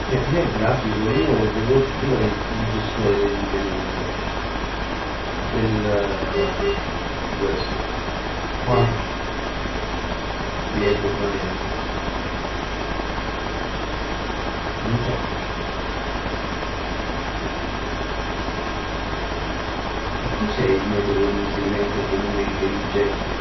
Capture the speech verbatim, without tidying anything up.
E per esempio l'altro io vedo prima del gestore del del del questo Qua. dietro non so tu sei il modo di inserimento comune intelligente